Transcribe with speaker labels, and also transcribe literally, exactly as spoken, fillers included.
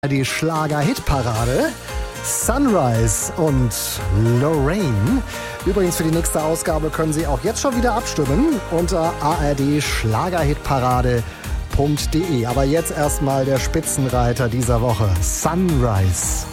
Speaker 1: Die Schlager-Hitparade, Sunrise und Lorraine. Übrigens für die nächste Ausgabe können Sie auch jetzt schon wieder abstimmen unter a r d schlagerhitparade punkt d e. Aber jetzt erstmal der Spitzenreiter dieser Woche, Sunrise.